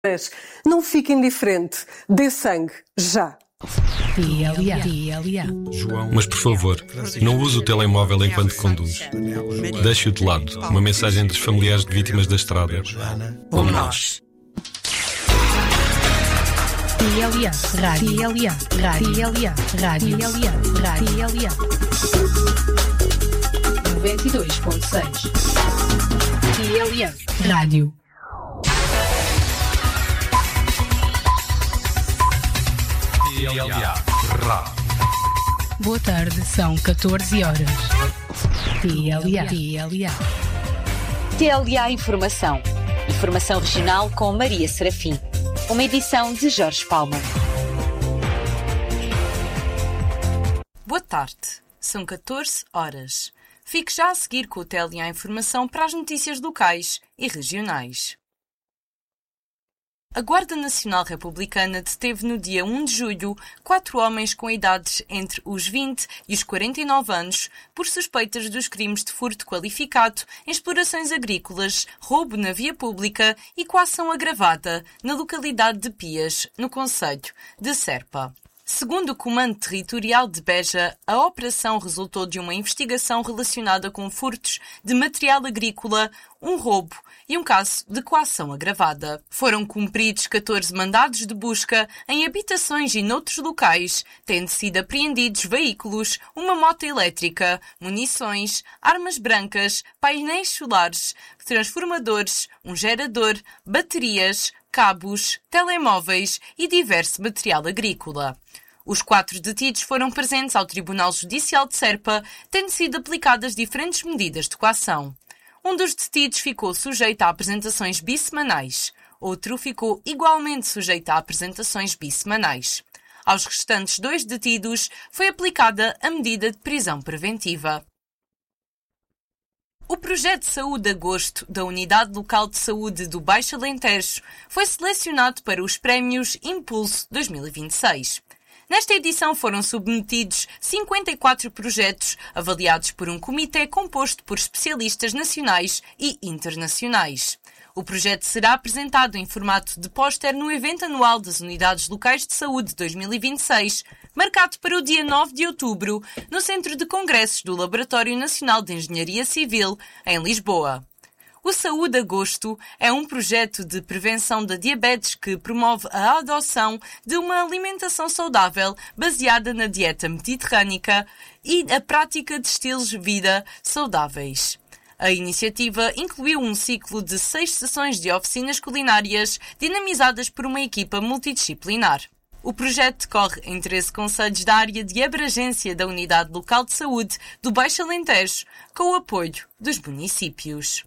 Não fique indiferente. Dê sangue. Já. João, mas por favor, não use o telemóvel enquanto conduz. Deixe-o de lado. Uma mensagem dos familiares de vítimas da estrada. Como nós. Rádio 92.6 Rádio. Boa tarde, são 14 horas. TLA Informação. Informação regional com Maria Serafim. Uma edição de Jorge Palma. Boa tarde, são 14 horas. Fique já a seguir com o TLA Informação para as notícias locais e regionais. A Guarda Nacional Republicana deteve no dia 1 de julho 4 homens com idades entre os 20 e os 49 anos por suspeitas dos crimes de furto qualificado em explorações agrícolas, roubo na via pública e coação agravada na localidade de Pias, no concelho de Serpa. Segundo o Comando Territorial de Beja, a operação resultou de uma investigação relacionada com furtos de material agrícola, um roubo e um caso de coação agravada. Foram cumpridos 14 mandados de busca em habitações e noutros locais, tendo sido apreendidos veículos, uma moto elétrica, munições, armas brancas, painéis solares, transformadores, um gerador, baterias, cabos, telemóveis e diverso material agrícola. Os 4 detidos foram presentes ao Tribunal Judicial de Serpa, tendo sido aplicadas diferentes medidas de coação. Um dos detidos ficou sujeito a apresentações bissemanais. Outro ficou igualmente sujeito a apresentações bissemanais. Aos restantes 2 detidos foi aplicada a medida de prisão preventiva. O projeto de saúde de agosto da Unidade Local de Saúde do Baixo Alentejo foi selecionado para os prémios Impulso 2026. Nesta edição foram submetidos 54 projetos avaliados por um comitê composto por especialistas nacionais e internacionais. O projeto será apresentado em formato de póster no evento anual das Unidades Locais de Saúde 2026, marcado para o dia 9 de outubro, no Centro de Congressos do Laboratório Nacional de Engenharia Civil, em Lisboa. O Saúde Agosto é um projeto de prevenção da diabetes que promove a adoção de uma alimentação saudável baseada na dieta mediterrânica e a prática de estilos de vida saudáveis. A iniciativa incluiu um ciclo de 6 sessões de oficinas culinárias dinamizadas por uma equipa multidisciplinar. O projeto decorre em 13 concelhos da área de abrangência da Unidade Local de Saúde do Baixo Alentejo, com o apoio dos municípios.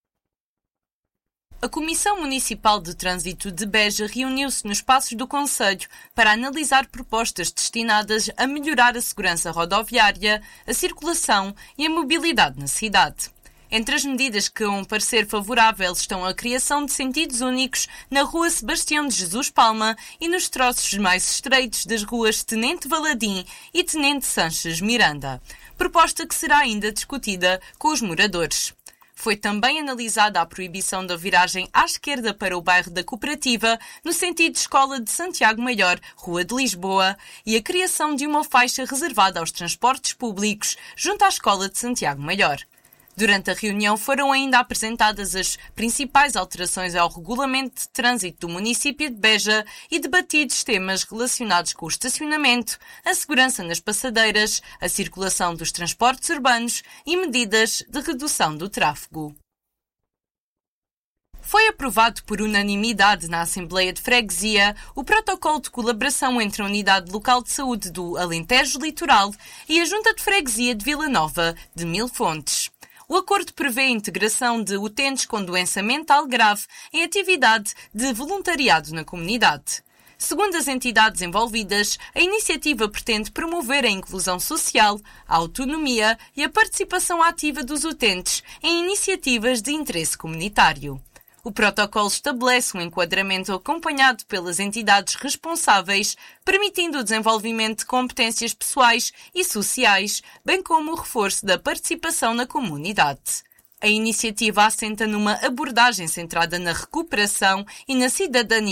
A Comissão Municipal de Trânsito de Beja reuniu-se nos espaços do concelho para analisar propostas destinadas a melhorar a segurança rodoviária, a circulação e a mobilidade na cidade. Entre as medidas que vão parecer favoráveis estão a criação de sentidos únicos na Rua Sebastião de Jesus Palma e nos troços mais estreitos das ruas Tenente Valadim e Tenente Sanches Miranda, proposta que será ainda discutida com os moradores. Foi também analisada a proibição da viragem à esquerda para o bairro da Cooperativa, no sentido de Escola de Santiago Maior, Rua de Lisboa, e a criação de uma faixa reservada aos transportes públicos junto à Escola de Santiago Maior. Durante a reunião foram ainda apresentadas as principais alterações ao regulamento de trânsito do município de Beja e debatidos temas relacionados com o estacionamento, a segurança nas passadeiras, a circulação dos transportes urbanos e medidas de redução do tráfego. Foi aprovado por unanimidade na Assembleia de Freguesia o protocolo de colaboração entre a Unidade Local de Saúde do Alentejo Litoral e a Junta de Freguesia de Vila Nova de Mil Fontes. O acordo prevê a integração de utentes com doença mental grave em atividade de voluntariado na comunidade. Segundo as entidades envolvidas, a iniciativa pretende promover a inclusão social, a autonomia e a participação ativa dos utentes em iniciativas de interesse comunitário. O protocolo estabelece um enquadramento acompanhado pelas entidades responsáveis, permitindo o desenvolvimento de competências pessoais e sociais, bem como o reforço da participação na comunidade. A iniciativa assenta numa abordagem centrada na recuperação e na cidadania